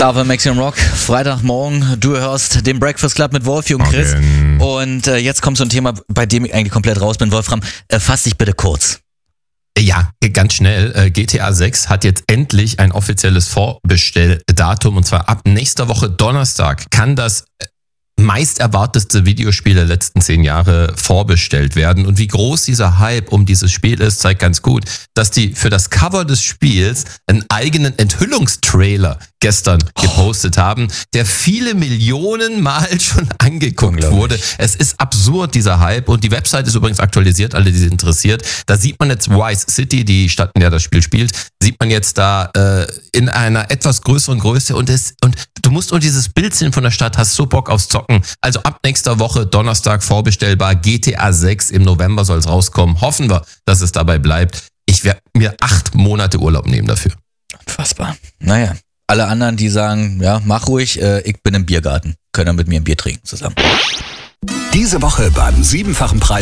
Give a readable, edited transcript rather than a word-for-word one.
Starve Maximum Rock, Freitagmorgen, du hörst den Breakfast Club mit Wolfi und Chris. Und jetzt kommt so ein Thema, bei dem ich eigentlich komplett raus bin. Wolfram, fass dich bitte kurz. Ja, ganz schnell. GTA 6 hat jetzt endlich ein offizielles Vorbestelldatum und zwar ab nächster Woche Donnerstag kann das meist erwartetste Videospiel der letzten 10 Jahre vorbestellt werden. Und wie groß dieser Hype um dieses Spiel ist, zeigt ganz gut, dass die für das Cover des Spiels einen eigenen Enthüllungstrailer gestern gepostet haben, der viele Millionen Mal schon angeguckt wurde. Es ist absurd, dieser Hype. Und die Website ist übrigens aktualisiert, alle, die sich interessiert. Da sieht man jetzt Vice City, die Stadt, in der das Spiel spielt, sieht man jetzt da in einer etwas größeren Größe. Und du musst nur dieses Bild sehen von der Stadt, hast so Bock aufs Zocken. Also ab nächster Woche, Donnerstag, vorbestellbar. GTA 6 im November soll es rauskommen. Hoffen wir, dass es dabei bleibt. Ich werde mir 8 Monate Urlaub nehmen dafür. Unfassbar. Naja, alle anderen, die sagen, ja, mach ruhig, ich bin im Biergarten, können dann mit mir ein Bier trinken zusammen. Diese Woche beim 7-fachen Preis